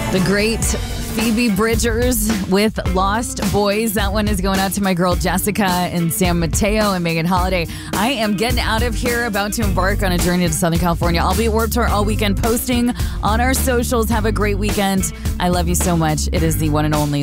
The great Phoebe Bridgers with Lost Boys. That one is going out to my girl Jessica and San Mateo and Megan Holiday. I am getting out of here, about to embark on a journey to Southern California. I'll be at Warped Tour all weekend, posting on our socials. Have a great weekend. I love you so much. It is the one and only